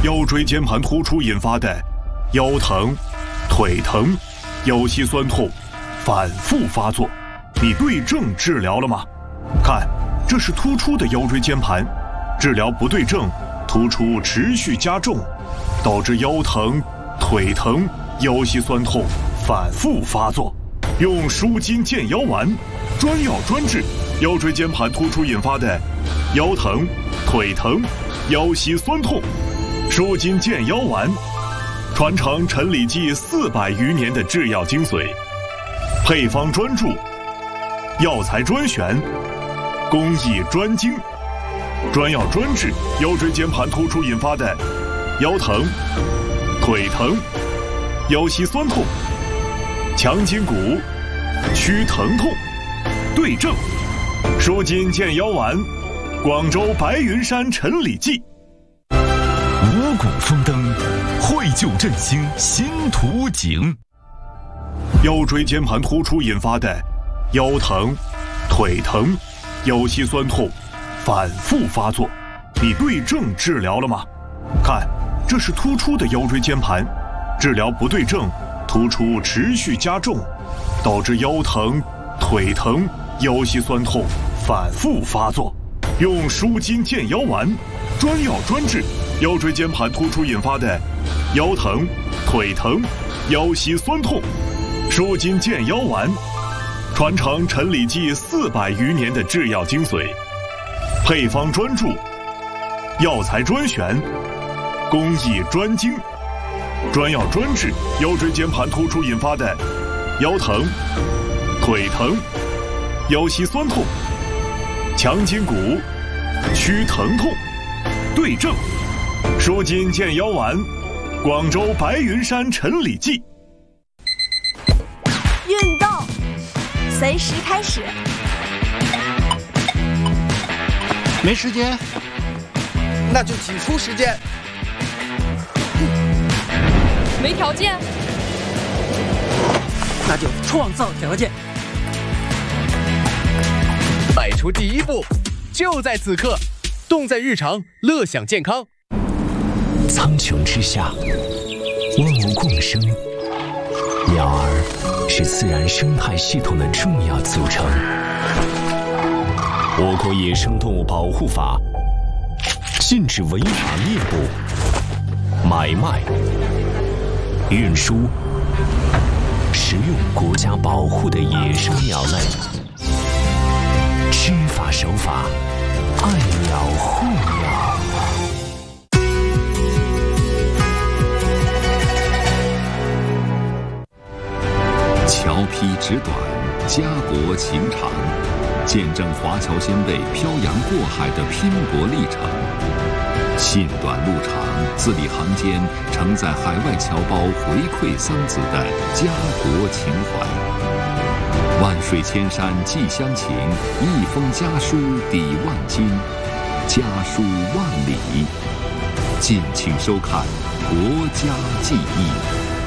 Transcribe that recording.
腰椎间盘突出引发的腰疼、腿疼、腰膝酸痛反复发作，你对症治疗了吗？看，这是突出的腰椎间盘，治疗不对症，突出持续加重，导致腰疼、腿疼、腰膝酸痛反复发作。用舒筋健腰丸，专药专治腰椎间盘突出引发的腰疼、腿疼、腰膝酸痛。舒筋健腰丸，传承陈李济400余年的制药精髓，配方专注，药材专选，工艺专精，专药专治腰椎间盘突出引发的腰疼、腿疼、腰膝酸痛，强筋骨，祛疼痛，对症。舒筋健腰丸，广州白云山陈李济。 五谷丰登，绘就振兴新图景。 腰椎间盘突出引发的腰疼、腿疼、腰膝酸痛反复发作，你对症治疗了吗？看，这是突出的腰椎间盘，治疗不对症，突出持续加重，导致腰疼、腿疼、腰膝酸痛反复发作。用舒筋健腰丸，专药专治腰椎间盘突出引发的腰疼、腿疼、腰膝酸痛。舒筋健腰丸，传承陈李济400余年的制药精髓，配方专注，药材专选，工艺专精，专药专治腰椎间盘突出引发的腰疼、腿疼、腰膝酸痛，强筋骨，祛疼痛，对症。舒筋健腰丸，广州白云山陈李济。 运动，随时开始。 没时间， 那就挤出时间。 没条件， 那就创造条件。 迈出第一步，就在此刻，动在日常，乐享健康。 苍穹之下，万物共生，鸟儿是自然生态系统的重要组成。我国野生动物保护法禁止违法猎捕、买卖、运输、食用国家保护的野生鸟类。知法守法，爱鸟护鸟。 桥劈直短，家国情长，见证华侨先辈漂洋过海的拼搏历程。信短路长，字里行间承载海外侨胞回馈桑梓的家国情怀。万水千山寄乡情，一封家书抵万金，家书万里。敬请收看《国家记忆》。